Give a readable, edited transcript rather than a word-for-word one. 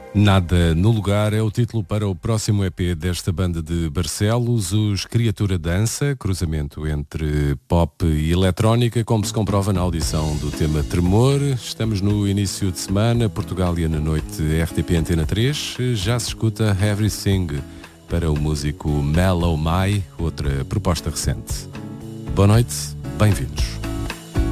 Nada no Lugar é o título para o próximo EP desta banda de Barcelos, os Criatura Dança, cruzamento entre pop e eletrónica, como se comprova na audição do tema Tremor. Estamos no início de semana, Portugália na noite, RTP Antena 3, já se escuta Everything para o músico Mellow Mai, outra proposta recente. Boa noite, bem-vindos.